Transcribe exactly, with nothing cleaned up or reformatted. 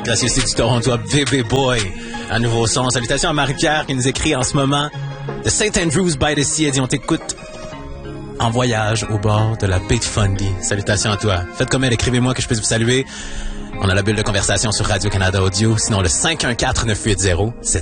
Gracieux c'est du Toronto, Baby Boy. Un nouveau son. Salutations à Marie-Pierre qui nous écrit en ce moment de Saint Andrews by the Sea. Elle dit on t'écoute en voyage au bord de la baie de Fundy. Salutations à toi. Faites comme elle, écrivez-moi que je puisse vous saluer. On a la bulle de conversation sur Radio-Canada Audio. Sinon, le cinq un quatre neuf huit zéro sept